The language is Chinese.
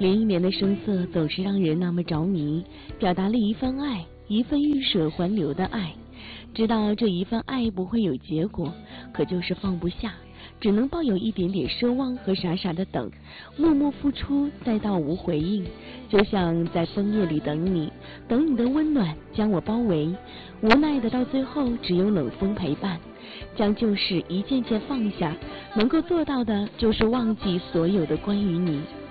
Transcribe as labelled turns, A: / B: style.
A: 连一年的声色总是让人那么着迷，表达了一份爱，一份欲舍还留的爱。知道这一份爱不会有结果，可就是放不下，只能抱有一点点奢望和傻傻的等，默默付出再到无回应。就像在枫叶里等你，等你的温暖将我包围，无奈的到最后只有冷风陪伴。将旧事一件件放下，能够做到的就是忘记所有的关于你。